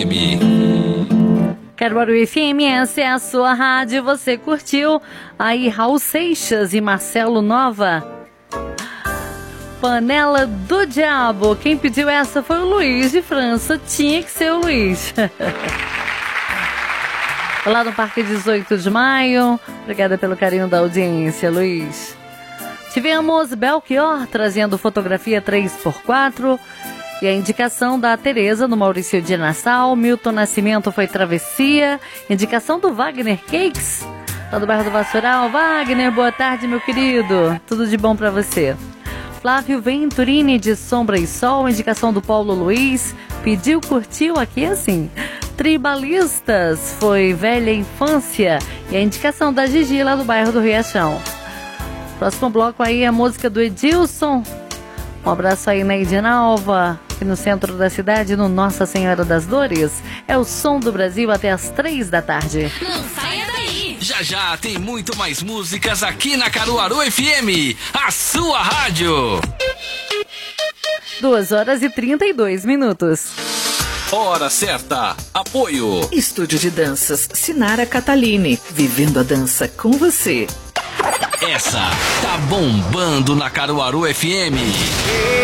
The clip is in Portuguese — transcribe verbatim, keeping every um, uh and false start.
M. Caruaru F M, essa é a sua rádio. Você curtiu aí Raul Seixas e Marcelo Nova, Panela do Diabo. Quem pediu essa foi o Luiz de França. Tinha que ser o Luiz. Lá no Parque dezoito de maio. Obrigada pelo carinho da audiência, Luiz. Tivemos Belchior trazendo fotografia três por quatro. E a indicação da Tereza no Maurício de Nassau. Milton Nascimento foi Travessia. Indicação do Wagner Cakes, lá do bairro do Vassoural. Wagner, boa tarde, meu querido. Tudo de bom pra você. Flávio Venturini de Sombra e Sol. Indicação do Paulo Luiz. Pediu, curtiu, aqui assim. Tribalistas foi Velha Infância. E a indicação da Gigi lá do bairro do Riachão. Próximo bloco aí é a música do Edilson. Um abraço aí na Edinalva, aqui no centro da cidade, no Nossa Senhora das Dores. É o som do Brasil até as três da tarde. Não saia daí! Já já tem muito mais músicas aqui na Caruaru F M, a sua rádio. duas horas e trinta e dois minutos. Hora certa. Apoio. Estúdio de Danças Sinara Catalini. Vivendo a dança com você. Essa tá bombando na Caruaru F M.